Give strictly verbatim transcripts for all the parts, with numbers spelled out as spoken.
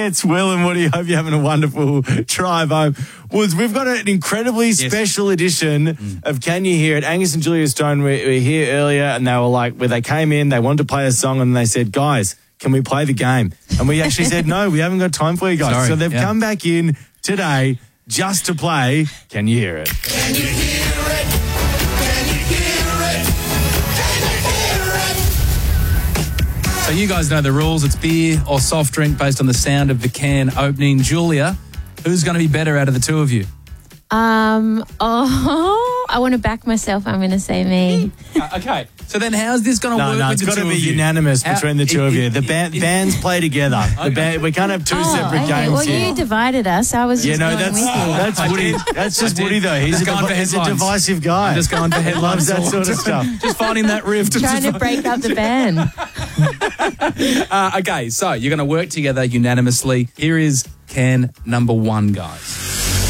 It's Will and Woody. Hope you're having a wonderful drive home. Woods, we've got an incredibly yes. special edition mm. of Can You Hear It? Angus and Julia Stone were, were here earlier, and they were like, where they came in, they wanted to play a song, and they said, guys, can we play the game? And we actually said, no, we haven't got time for you guys. Sorry, so they've yeah. come back in today just to play Can You Hear It? Can you hear it? Can you hear it? Can you hear it? So you guys know the rules. It's beer or soft drink based on the sound of the can opening. Julia, who's going to be better out of the two of you? Um. Oh, I want to back myself. I'm going to say me. uh, okay. So then how's this going to no, work no, with the two of you? No, it's got to be unanimous How, between the two it, of you. It, the ba- it, bands play together. Okay. The band, we can't have two oh, separate okay. games well, here. Well, you divided us. I was yeah, just no, going that's, with you. that's Woody. That's just Woody, though. He's, a, dev- he's a divisive guy. I'm just going for headlines. Loves that sort of stuff. Just finding that rift. Trying to break up the band. uh, okay, so you're going to work together unanimously. Here is can number one, guys.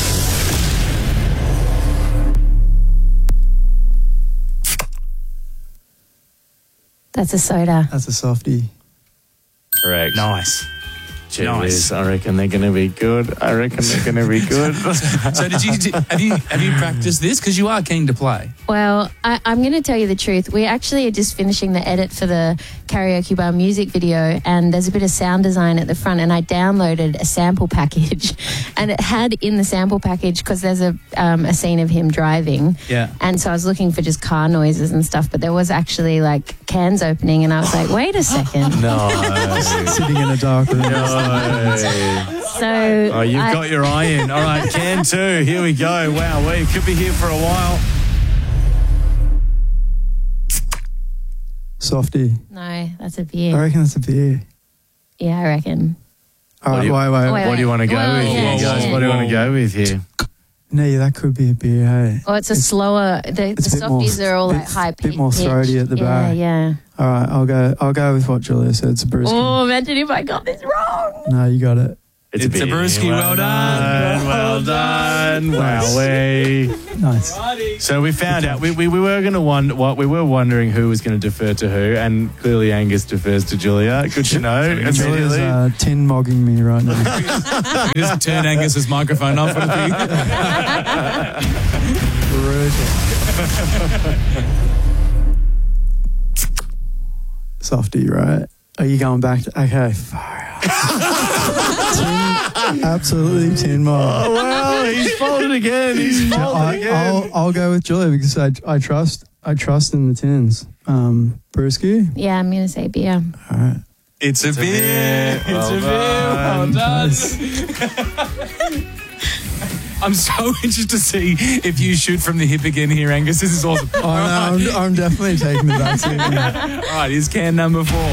That's a soda. That's a softie. Correct. Nice. Jeez, nice. I reckon they're going to be good. I reckon they're going to be good. So did you did, have you have you practiced this? Because you are keen to play. Well, I, I'm going to tell you the truth. We actually are just finishing the edit for the Karaoke Bar music video, and there's a bit of sound design at the front, and I downloaded a sample package, and it had in the sample package, because there's a um, a scene of him driving, yeah, and so I was looking for just car noises and stuff, but there was actually like cans opening, and I was like, wait a second. No. Sitting in a dark room. No. So oh, you've I, got your eye in. All right, can two. Here we go. Wow, we could be here for a while. Softie. No, that's a beer. I reckon that's a beer. Yeah, I reckon. All right, you, wait, wait, wait. What do you want to go well, with yeah, here, guys? yeah. What do you want to go with here? No, that could be a beer, hey? Oh, it's a it's, slower. The, the softies more, are all like high pitch. A bit more throaty at the yeah, back. Yeah, yeah. All right, I'll go. I'll go with what Julia said. It's a brewski. Oh, imagine if I got this wrong. No, you got it. It's, it's a, a brewski. Well, well done. Well done. Wowee. Nice. So we found out we, we, we were going to wonder what we were wondering who was going to defer to who, and clearly Angus defers to Julia. Good to know. Julia's uh, tin mogging me right now. Just turn Angus's microphone off. Softie, right? Are you going back to... Okay, far out. tin, absolutely tin mog. Oh, well, he's folded again. He's folded I, again. I'll, I'll go with Julia because I, I trust I trust in the tins. Um, brewski? Yeah, I'm going to say beer. All right. It's, it's a beer. beer. It's well a beer. Well done. Nice. I'm so interested to see if you shoot from the hip again here, Angus. This is awesome. Oh, no, I'm, I'm definitely taking the back seat. Yeah. All right, here's can number four.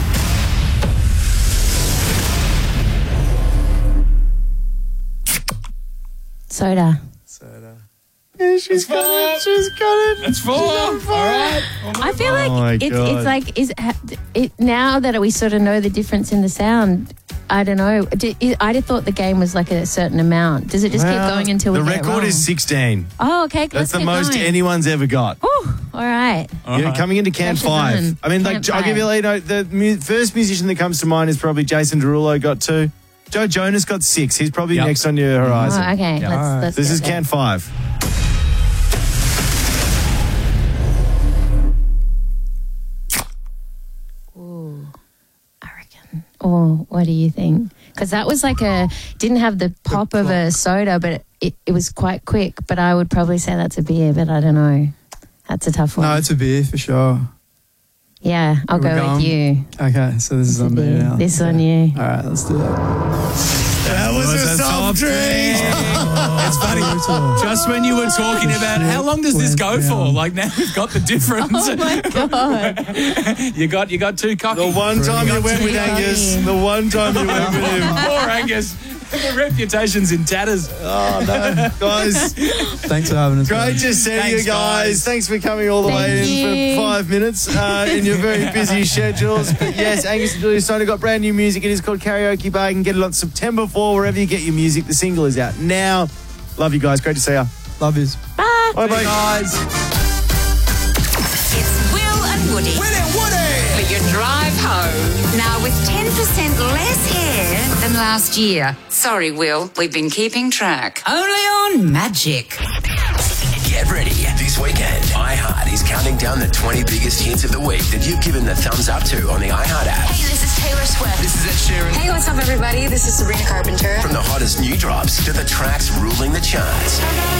Soda. Soda. Yeah, she's got it. She's got it. That's four. All right. I feel like oh it's, it's like is it now that we sort of know the difference in the sound. I don't know. I just thought the game was like a certain amount. Does it just well, keep going until we the get it record wrong? is sixteen. Oh, okay. That's the most going. anyone's ever got. Oh, all right. Uh-huh. You're coming into can Pressure five. done. I mean, can like five. I'll give you, you know, the mu- first musician that comes to mind is probably Jason Derulo got two. Joe Jonas got six. He's probably yep. next on your horizon. Oh, okay. Yep. Let's, Right. let's This is there. can five. Ooh, I reckon. Oh, what do you think? Because that was like a didn't have the pop of a soda, but it, it, it was quite quick. But I would probably say that's a beer, but I don't know. That's a tough one. No, it's a beer for sure. Yeah, I'll We're go going. with you. Okay, so this is on me now. This on you. All right, let's do that. That was, was a a soft soft drink. It's funny. Just when you were talking about how long does this go for, like now we've got the difference. Oh my god! you got you got two cocky. The one time you went with Angus. The one time you went with him. Poor Angus. The reputation's in tatters. Oh, no. Guys, Thanks for having us. great guys. to see Thanks, you guys. guys. Thanks for coming all the Thank way you. in for five minutes uh, in your very busy schedules. But yes, Angus and Julia Stone have got brand new music. It is called Karaoke Bar. You can get it on September fourth, wherever you get your music. The single is out now. Love you guys. Great to see you. Love yous. Bye. Bye-bye. Guys. It's Will and Woody. Will and Woody. For your drive home. Now with ten percent percent less hair than last year. Sorry, Will, we've been keeping track. Only on Magic. Get ready. This weekend, iHeart is counting down the twenty biggest hits of the week that you've given the thumbs up to on the iHeart app. Hey, this is Taylor Swift. This is Ed Sheeran. Hey, what's up, everybody? This is Sabrina Carpenter. From the hottest new drops to the tracks ruling the charts.